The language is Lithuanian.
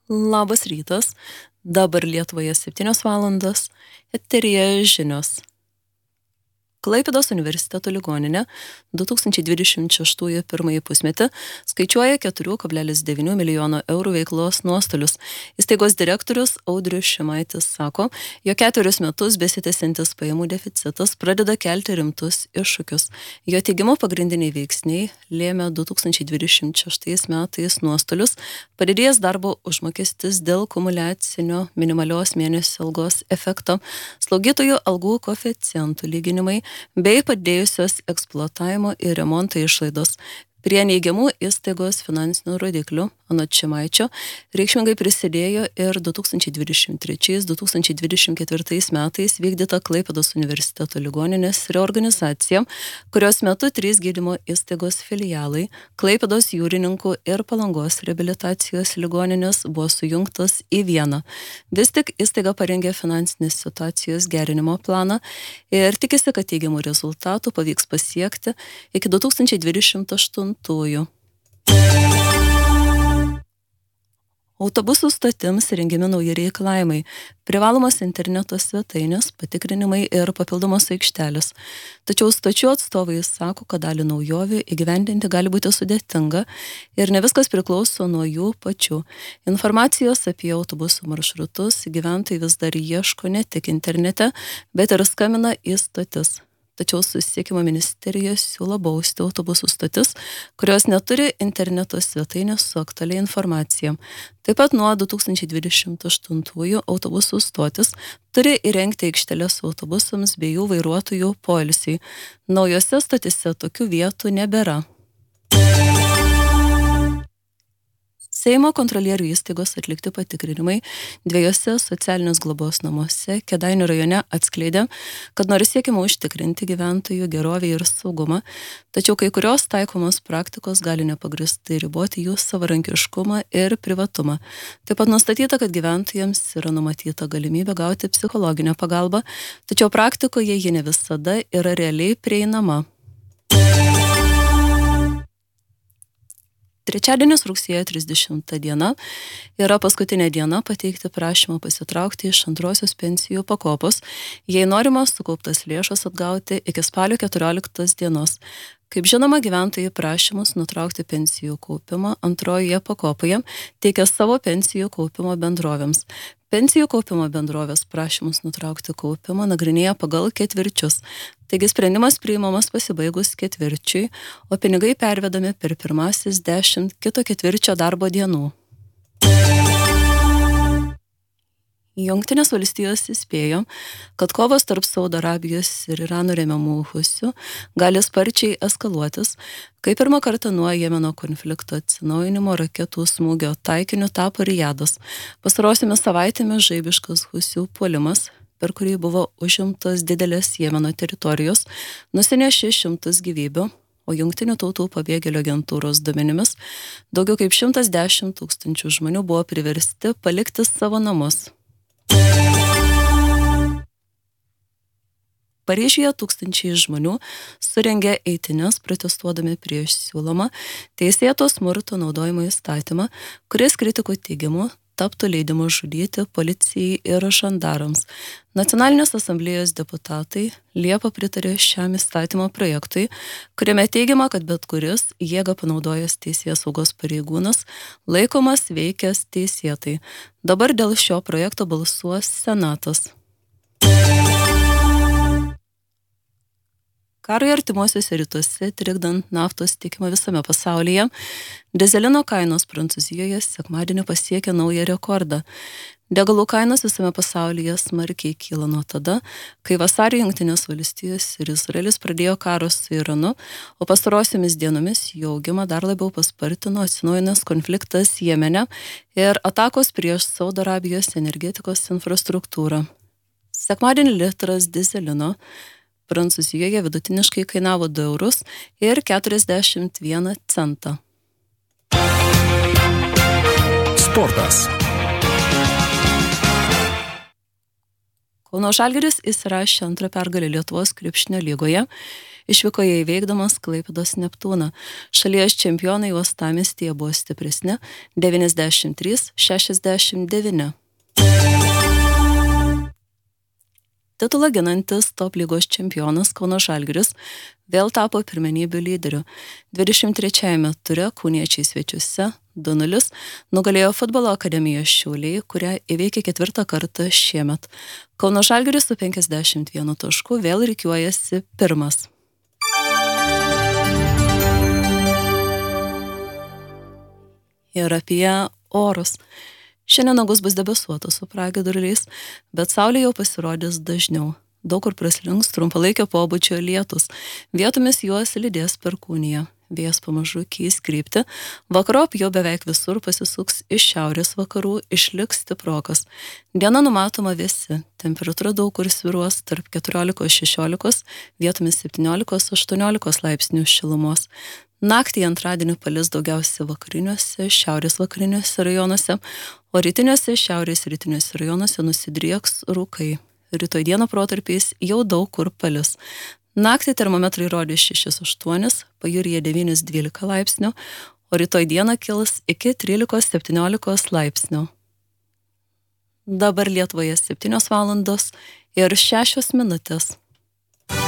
Labas rytas, dabar Lietuvoje 7 valandos, eteryje žinios. Klaipėdos universiteto ligoninė 2026 pirmąjį pusmetį skaičiuoja 4,9 milijono eurų veiklos nuostolius. Įstaigos direktorius Audrius Šimaitis sako, jog 4 metus besitęsiantis pajamų deficitas pradeda kelti rimtus iššūkius. Jo teigimu pagrindiniai veiksniai lėmė 2026 metais nuostolius, padidėjęs darbo užmokestis dėl kumuliacinio minimalios mėnesio algos efekto, slaugytojų algų koeficientų lyginimai, bei padėjusios eksploatavimo ir remonto išlaidos. Prie neigiamų įstaigos finansinių rodiklių, anot Šimaičio, reikšmingai prisidėjo ir 2023-2024 metais vykdyta Klaipėdos universiteto ligoninės reorganizacija, kurios metu 3 gydymo įstaigos filialai, Klaipėdos jūrininkų ir Palangos reabilitacijos ligoninės buvo sujungtos į vieną. Vis tik įstaiga parengė finansinės situacijos gerinimo planą ir tikisi, kad teigiamų rezultatų pavyks pasiekti iki 2028. Autobusų stotims rengiami nauji reikalavimai, privalomos interneto svetainės, patikrinimai ir papildomos aikštelės. Tačiau stočių atstovai sako, kad dalį naujovių įgyvendinti gali būti sudėtinga ir ne viskas priklauso nuo jų pačių. Informacijos apie autobusų maršrutus gyventojai vis dar ieško ne tik internete, bet ir skambina į stotis. Tačiau Susisiekimo ministerija siūlo bausti autobusų stotis, kurios neturi interneto svetainės su aktualia informacija. Taip pat nuo 2028 autobusų stotis turi įrengti aikšteles autobusams bei jų vairuotojų poilsiui. Naujose stotise tokių vietų nebėra. Seimo kontrolierių įstaigos atlikti patikrinimai 2 socialinės globos namuose Kėdainių rajone atskleidė, kad nors siekiama užtikrinti gyventojų gerovę ir saugumą, tačiau kai kurios taikomos praktikos gali nepagristai riboti jų savarankiškumą ir privatumą. Taip pat nustatyta, kad gyventojams yra numatyta galimybė gauti psichologinę pagalbą, tačiau praktikoje ji ne visada yra realiai prieinama. Trečiadienis rugsėjo 30 diena yra paskutinė diena pateikti prašymą pasitraukti iš antrosios pensijų pakopos, jei norima sukauptas lėšas atgauti iki spalio 14 dienos. Kaip žinoma, gyventojai prašymus nutraukti pensijų kaupimą antrojoje pakopoje teikia savo pensijų kaupimo bendrovėms. Pensijų kaupimo bendrovės prašymus nutraukti kaupimą nagrinėja pagal ketvirčius. Taigi sprendimas priimamas pasibaigus ketvirčiui, o pinigai pervedami per pirmasis 10 kito ketvirčio darbo dienų. Jungtinės valstijos įspėjo, kad kovos tarp Saudo Arabijos ir Irano remiamų husių gali sparčiai eskaluotis, kai pirmą kartą nuo Jemeno konflikto atsinaujinimo raketų smūgio taikiniu tapo Rijadas. Pastarosiomis savaitėmis žaibiškas husių puolimas, per kurį buvo užimtos didelės Jemeno teritorijos, nusinešė 100 gyvybių, o Jungtinių tautų pabėgėlių agentūros duomenimis daugiau kaip 110 000 žmonių buvo priversti palikti savo namus. Paryžiuje tūkstančiai žmonių surengė eitynes protestuodami prieš siūlomą teisėto smurto naudojimo įstatymą, kuris kritikų teigimu taptų leidimu žudyti policijai ir žandarams. Nacionalinės asamblėjos deputatai Liepą pritarė šiam įstatymo projektui, kuriame teigiama, kad bet kuris jėgą panaudojęs teisėsaugos pareigūnas laikomas veikęs teisėtai. Dabar dėl šio projekto balsuos Senatas. Karui artimuosiuose rytuose trikdant naftos tiekimą visame pasaulyje, dizelino kainos Prancūzijoje sekmadienį pasiekė naują rekordą. Degalų kainos visame pasaulyje smarkiai kyla nuo tada, kai vasarį Jungtinės valstijos ir Izraelis pradėjo karą su Iranu, o pastarosiomis dienomis jų augimą dar labiau paspartino atsinaujinęs konfliktas Jemene ir atakos prieš Saudo Arabijos energetikos infrastruktūrą. Sekmadienį litras dizelino Prancūzijoje vidutiniškai kainavo 2 eurus ir 41 centą. Sportas. Kauno Žalgiris įsirašė antrą pergalę Lietuvos krepšinio lygoje. išvykoje įveikdamas Klaipėdos Neptūną. Šalies čempionai uostamiestyje buvo stipresni 93-69. Titulą ginantis top lygos čempionas Kauno Žalgiris vėl tapo pirmenybių lyderiu. 23-ame ture kauniečiai svečiuose 2-0 nugalėjo futbolo akademiją Šiauliai, kurią įveikė 4. kartą šiemet. Kauno Žalgiris su 51 tašku vėl rikiuojasi pirmas. Ir apie orus. Šiandien nagus bus debesuotas su pragiedruliais, bet saulė jau pasirodys dažniau. Daug kur praslinks trumpalaikio pobūdžio lietus. Vietomis juos lydės perkūnija. Vėjas pamažu keis kryptį. Vakarop jau beveik visur pasisuks iš šiaurės vakarų, išliks stiprokas. Diena numatoma vėsi. Temperatūra daug kur svyruos tarp 14-16, vietomis 17-18 laipsnių šilumos. Naktį antradienį palis daugiausia vakariniuose, šiaurės vakariniuose rajonuose, o rytiniuose, šiaurės rytiniuose rajonuose nusidrieks rūkai. Rytoj dieną protarpiais jau daug kur palis. Naktį termometrai rodė 6-8, pajūryje 9-12 laipsnių, o rytoj dieną kils iki 13-17 laipsnių. Dabar Lietuvoje 7 valandos ir 6 minutės.